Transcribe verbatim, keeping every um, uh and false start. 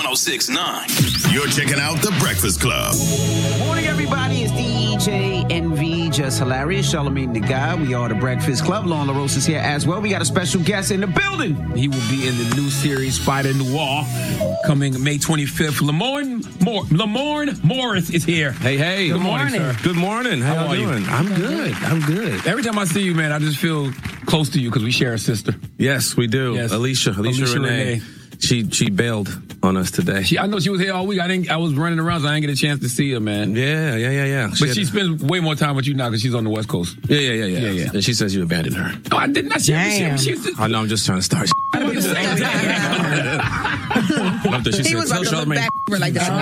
oh six point nine. You're checking out The Breakfast Club. Morning, everybody. It's D J N V, Just Hilarious, Charlamagne the Guy. We are The Breakfast Club. Lauren LaRose is here as well. We got a special guest in the building. He will be in the new series Spider Noir coming May twenty-fifth. Lamorne, Mor- Lamorne Morris is here. Hey, hey. Good morning, sir. Good morning. How, How y'all are you? doing? I'm good. I'm good. Every time I see you, man, I just feel close to you because we share a sister. Yes, we do. Yes. Alicia, Alicia, Alicia Renee. Renee. She she bailed on us today. She, I know she was here all week. I didn't. I was running around, so I didn't get a chance to see her, man. Yeah, yeah, yeah, yeah. But she spends way more time with you now because she's on the West Coast. Yeah, yeah, yeah, yeah, Yeah, yeah. And she says you abandoned her. No, I did not. She, Damn. she, she, she, I know. I'm just trying to start. I didn't say that. She He said, was tell about to look Charlamagne. back like that.